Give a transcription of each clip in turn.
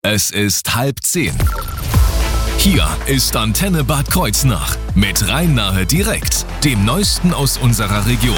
Es ist 9:30. Hier ist Antenne Bad Kreuznach mit Rhein-Nahe direkt, dem Neuesten aus unserer Region.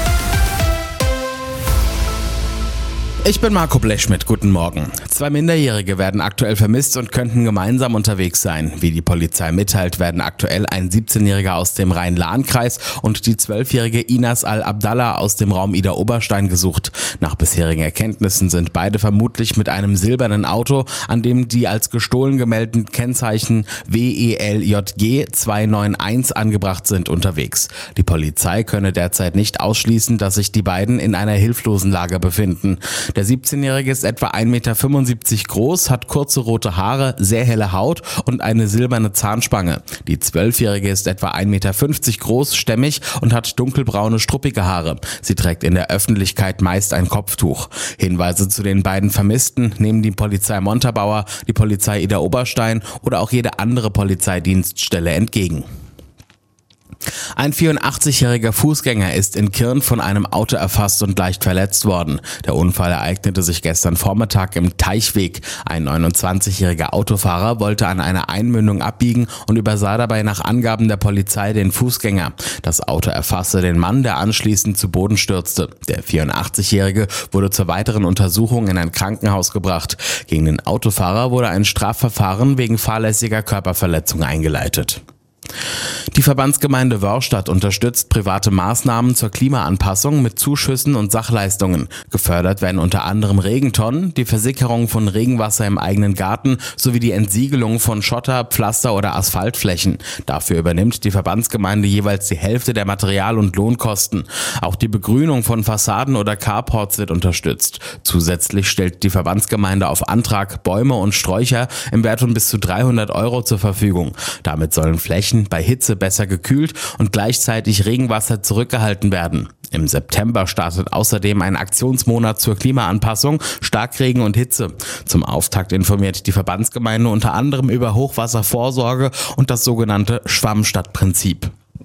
Ich bin Marco Blechschmidt, guten Morgen. 2 Minderjährige werden aktuell vermisst und könnten gemeinsam unterwegs sein. Wie die Polizei mitteilt, werden aktuell ein 17-Jähriger aus dem Rhein-Lahn-Kreis und die 12-jährige Inas Al-Abdallah aus dem Raum Idar-Oberstein gesucht. Nach bisherigen Erkenntnissen sind beide vermutlich mit einem silbernen Auto, an dem die als gestohlen gemeldeten Kennzeichen WELJG 291 angebracht sind, unterwegs. Die Polizei könne derzeit nicht ausschließen, dass sich die beiden in einer hilflosen Lage befinden. Der 17-Jährige ist etwa 1,75 Meter groß, hat kurze rote Haare, sehr helle Haut und eine silberne Zahnspange. Die 12-Jährige ist etwa 1,50 Meter groß, stämmig und hat dunkelbraune, struppige Haare. Sie trägt in der Öffentlichkeit meist ein Kopftuch. Hinweise zu den beiden Vermissten nehmen die Polizei Montabaur, die Polizei Idar-Oberstein oder auch jede andere Polizeidienststelle entgegen. Ein 84-jähriger Fußgänger ist in Kirn von einem Auto erfasst und leicht verletzt worden. Der Unfall ereignete sich gestern Vormittag im Teichweg. Ein 29-jähriger Autofahrer wollte an einer Einmündung abbiegen und übersah dabei nach Angaben der Polizei den Fußgänger. Das Auto erfasste den Mann, der anschließend zu Boden stürzte. Der 84-jährige wurde zur weiteren Untersuchung in ein Krankenhaus gebracht. Gegen den Autofahrer wurde ein Strafverfahren wegen fahrlässiger Körperverletzung eingeleitet. Die Verbandsgemeinde Wörrstadt unterstützt private Maßnahmen zur Klimaanpassung mit Zuschüssen und Sachleistungen. Gefördert werden unter anderem Regentonnen, die Versickerung von Regenwasser im eigenen Garten sowie die Entsiegelung von Schotter-, Pflaster- oder Asphaltflächen. Dafür übernimmt die Verbandsgemeinde jeweils die Hälfte der Material- und Lohnkosten. Auch die Begrünung von Fassaden oder Carports wird unterstützt. Zusätzlich stellt die Verbandsgemeinde auf Antrag Bäume und Sträucher im Wert von bis zu 300 € zur Verfügung. Damit sollen Flächen bei Hitze besser gekühlt und gleichzeitig Regenwasser zurückgehalten werden. Im September startet außerdem ein Aktionsmonat zur Klimaanpassung, Starkregen und Hitze. Zum Auftakt informiert die Verbandsgemeinde unter anderem über Hochwasservorsorge und das sogenannte Schwammstadtprinzip.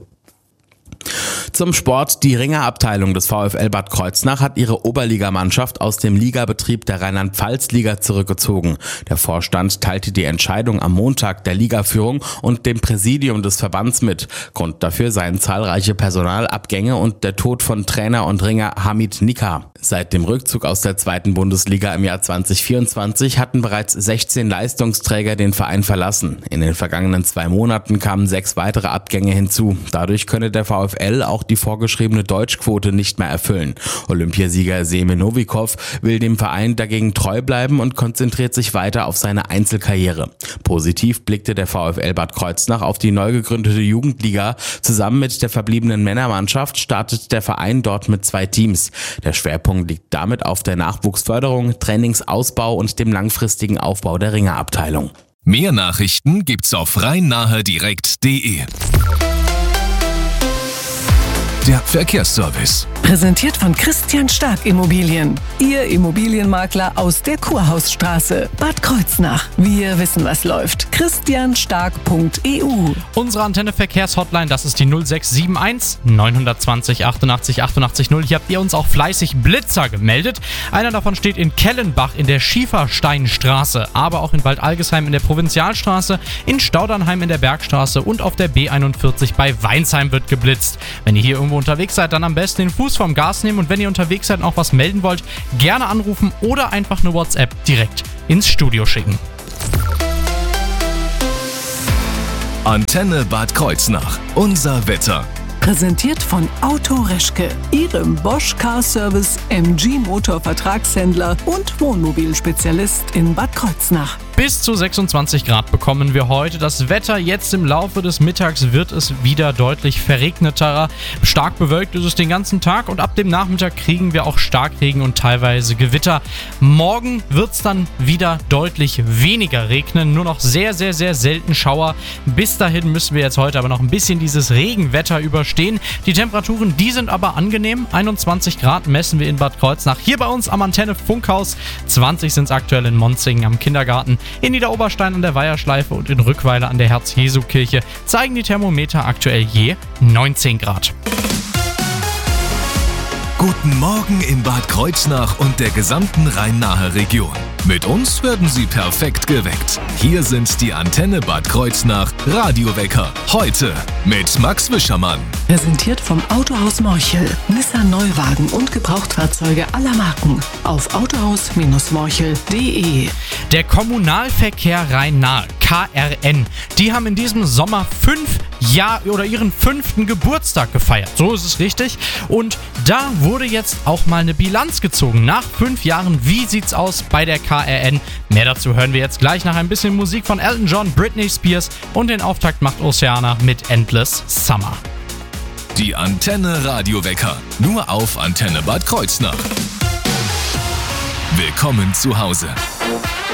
Zum Sport. Die Ringerabteilung des VfL Bad Kreuznach hat ihre Oberligamannschaft aus dem Ligabetrieb der Rheinland-Pfalz-Liga zurückgezogen. Der Vorstand teilte die Entscheidung am Montag der Ligaführung und dem Präsidium des Verbands mit. Grund dafür seien zahlreiche Personalabgänge und der Tod von Trainer und Ringer Hamid Nika. Seit dem Rückzug aus der 2. Bundesliga im Jahr 2024 hatten bereits 16 Leistungsträger den Verein verlassen. In den vergangenen 2 Monaten kamen 6 weitere Abgänge hinzu. Dadurch könne der VfL auch die vorgeschriebene Deutschquote nicht mehr erfüllen. Olympiasieger Semir Novikov will dem Verein dagegen treu bleiben und konzentriert sich weiter auf seine Einzelkarriere. Positiv blickte der VfL Bad Kreuznach auf die neu gegründete Jugendliga. Zusammen mit der verbliebenen Männermannschaft startet der Verein dort mit 2 Teams. Der Schwerpunkt liegt damit auf der Nachwuchsförderung, Trainingsausbau und dem langfristigen Aufbau der Ringerabteilung. Mehr Nachrichten gibt's auf rhein-nahe-direkt.de. Der Verkehrsservice. Präsentiert von Christian Stark Immobilien. Ihr Immobilienmakler aus der Kurhausstraße. Bad Kreuznach. Wir wissen, was läuft. christianstark.eu. Unsere Antenne Verkehrshotline, das ist die 0671 920 88 88 0. Hier habt ihr uns auch fleißig Blitzer gemeldet. Einer davon steht in Kellenbach in der Schiefersteinstraße, aber auch in Waldalgesheim in der Provinzialstraße, in Staudernheim in der Bergstraße und auf der B41 bei Weinsheim wird geblitzt. Wenn ihr hier irgendwo unterwegs seid, dann am besten den Fuß vom Gas nehmen und wenn ihr unterwegs seid und auch was melden wollt, gerne anrufen oder einfach eine WhatsApp direkt ins Studio schicken. Antenne Bad Kreuznach. Unser Wetter. Präsentiert von Auto Reschke, Ihrem Bosch Car Service, MG Motor Vertragshändler und Wohnmobilspezialist in Bad Kreuznach. Bis zu 26 Grad bekommen wir heute. Das Wetter jetzt im Laufe des Mittags wird es wieder deutlich verregneter. Stark bewölkt ist es den ganzen Tag und ab dem Nachmittag kriegen wir auch Starkregen und teilweise Gewitter. Morgen wird es dann wieder deutlich weniger regnen, nur noch sehr, sehr, sehr selten Schauer. Bis dahin müssen wir jetzt heute aber noch ein bisschen dieses Regenwetter überstehen. Die Temperaturen, die sind aber angenehm. 21 Grad messen wir in Bad Kreuznach. Hier bei uns am Antenne Funkhaus. 20 sind es aktuell in Monzingen am Kindergarten. In Idar-Oberstein an der Weiherschleife und in Rückweiler an der Herz-Jesu-Kirche zeigen die Thermometer aktuell je 19 Grad. Guten Morgen in Bad Kreuznach und der gesamten Rhein-Nahe-Region. Mit uns werden Sie perfekt geweckt. Hier sind die Antenne Bad Kreuznach Radiowecker. Heute mit Max Wischermann. Präsentiert vom Autohaus Morchel. Nissan Neuwagen und Gebrauchtfahrzeuge aller Marken. Auf autohaus-morchel.de. Der Kommunalverkehr Rhein-Nahe, KRN, die haben in diesem Sommer ihren 5. Geburtstag gefeiert. So ist es richtig. Und da wurde jetzt auch mal eine Bilanz gezogen. Nach 5 Jahren, wie sieht's aus bei der KRN? Mehr dazu hören wir jetzt gleich nach ein bisschen Musik von Elton John, Britney Spears und den Auftakt macht Oceana mit Endless Summer. Die Antenne Radiowecker. Nur auf Antenne Bad Kreuznach. Willkommen zu Hause.